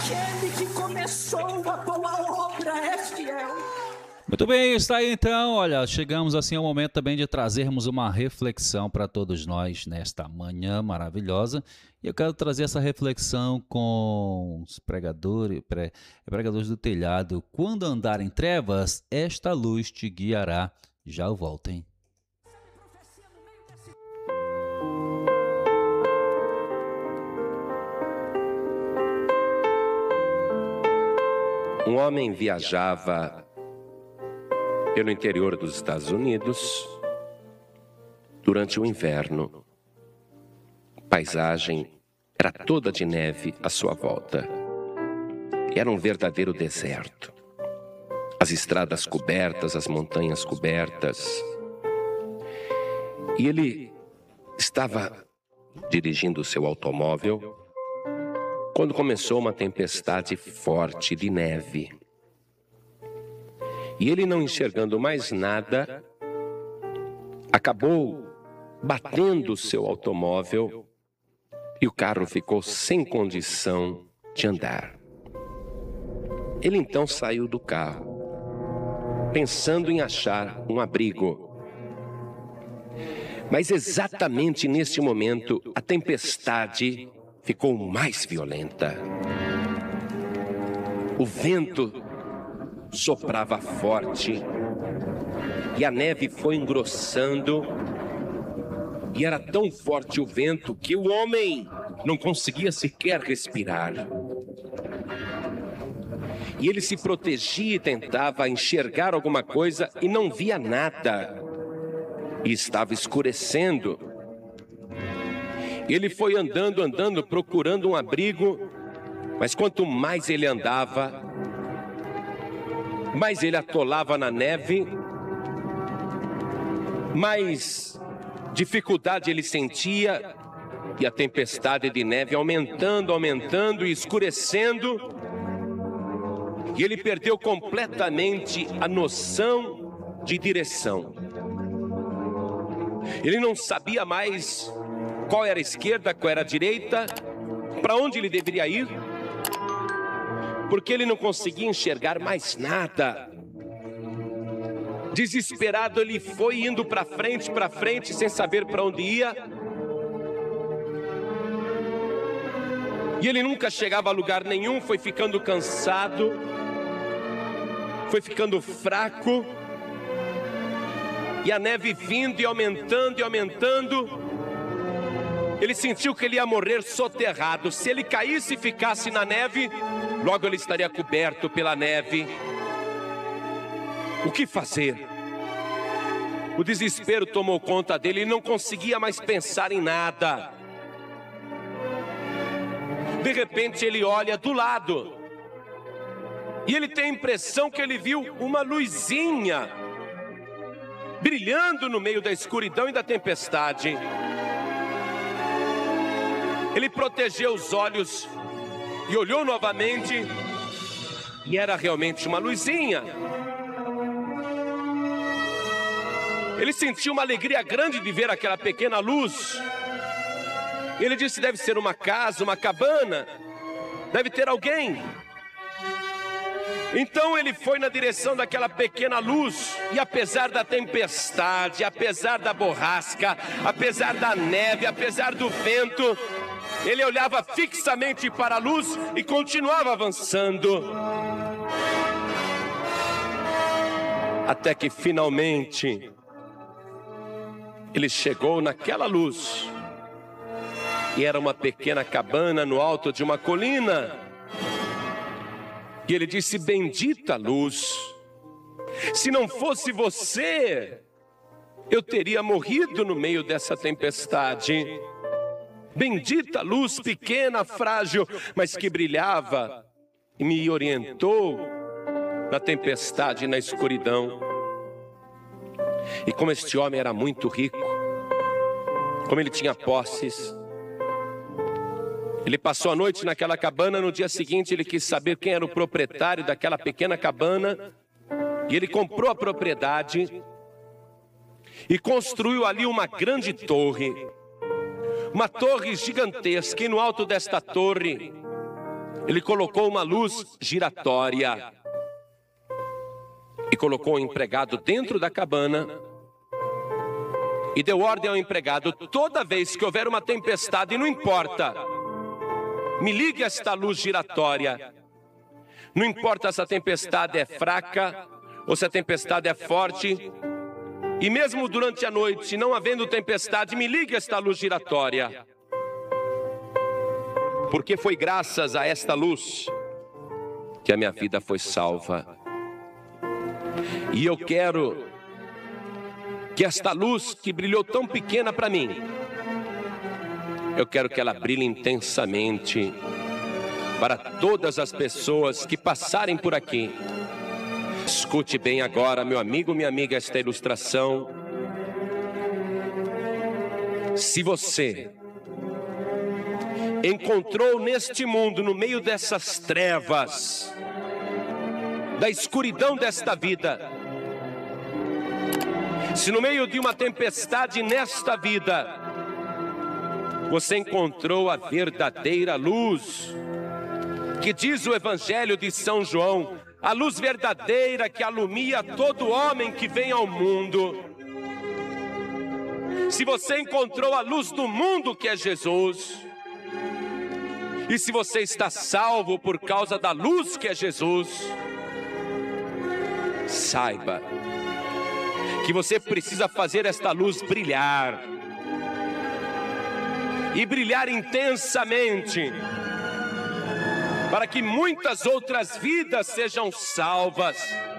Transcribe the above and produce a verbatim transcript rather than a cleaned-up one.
aquele que começou a boa obra é fiel. Muito bem, está aí então, olha, chegamos assim ao momento também de trazermos uma reflexão para todos nós nesta manhã maravilhosa. E eu quero trazer essa reflexão com os pregadores, pre, pregadores do telhado. Quando andar em trevas, esta luz te guiará. Já eu volto, hein? Um homem viajava pelo interior dos Estados Unidos durante o inverno. A paisagem era toda de neve à sua volta. Era um verdadeiro deserto. As estradas cobertas, as montanhas cobertas. E ele estava dirigindo o seu automóvel quando começou uma tempestade forte de neve. E ele, não enxergando mais nada, acabou batendo o seu automóvel e o carro ficou sem condição de andar. Ele então saiu do carro, pensando em achar um abrigo. Mas exatamente nesse momento, a tempestade ficou mais violenta. O vento soprava forte e a neve foi engrossando, e era tão forte o vento que o homem não conseguia sequer respirar. E ele se protegia e tentava enxergar alguma coisa e não via nada, e estava escurecendo. Ele foi andando, andando, procurando um abrigo, mas quanto mais ele andava, mais ele atolava na neve, mais dificuldade ele sentia, e a tempestade de neve aumentando, aumentando e escurecendo, e ele perdeu completamente a noção de direção. Ele não sabia mais qual era a esquerda, qual era a direita, para onde ele deveria ir, porque ele não conseguia enxergar mais nada. Desesperado, ele foi indo para frente, para frente, sem saber para onde ia. E ele nunca chegava a lugar nenhum, foi ficando cansado, foi ficando fraco. E a neve vindo e aumentando e aumentando, ele sentiu que ele ia morrer soterrado. Se ele caísse e ficasse na neve, logo ele estaria coberto pela neve. O que fazer? O desespero tomou conta dele, ele não conseguia mais pensar em nada. De repente ele olha do lado, e ele tem a impressão que ele viu uma luzinha brilhando no meio da escuridão e da tempestade. Ele protegeu os olhos e olhou novamente, e era realmente uma luzinha. Ele sentiu uma alegria grande de ver aquela pequena luz. Ele disse: deve ser uma casa, uma cabana, deve ter alguém. Então ele foi na direção daquela pequena luz, e apesar da tempestade, apesar da borrasca, apesar da neve, apesar do vento, ele olhava fixamente para a luz e continuava avançando. Até que finalmente ele chegou naquela luz, e era uma pequena cabana no alto de uma colina. E ele disse: bendita luz, se não fosse você, eu teria morrido no meio dessa tempestade. Bendita luz, pequena, frágil, mas que brilhava e me orientou na tempestade e na escuridão. E como este homem era muito rico, como ele tinha posses, ele passou a noite naquela cabana. No dia seguinte ele quis saber quem era o proprietário daquela pequena cabana, e ele comprou a propriedade e construiu ali uma grande torre, uma torre gigantesca. E no alto desta torre Ele colocou uma luz giratória e colocou o empregado dentro da cabana e deu ordem ao empregado: toda vez que houver uma tempestade, não importa, me ligue esta luz giratória. Não importa se a tempestade é fraca ou se a tempestade é forte, e mesmo durante a noite, não havendo tempestade, me ligue esta luz giratória. Porque foi graças a esta luz que a minha vida foi salva. E eu quero que esta luz que brilhou tão pequena para mim, eu quero que ela brilhe intensamente para todas as pessoas que passarem por aqui. Escute bem agora, meu amigo, minha amiga, esta ilustração. Se você encontrou neste mundo, no meio dessas trevas, da escuridão desta vida, se no meio de uma tempestade nesta vida, você encontrou a verdadeira luz, que diz o Evangelho de São João, a luz verdadeira que alumia todo homem que vem ao mundo. Se você encontrou a luz do mundo, que é Jesus, e se você está salvo por causa da luz que é Jesus, saiba que você precisa fazer esta luz brilhar, e brilhar intensamente, para que muitas outras vidas sejam salvas.